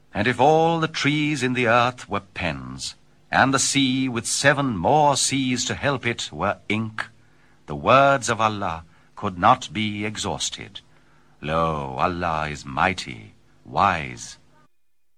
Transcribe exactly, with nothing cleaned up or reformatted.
And if all the trees in the earth were pens, and the sea with seven more seas to help it were ink, the words of Allah could not be exhausted. Lo, Allah is mighty, wise,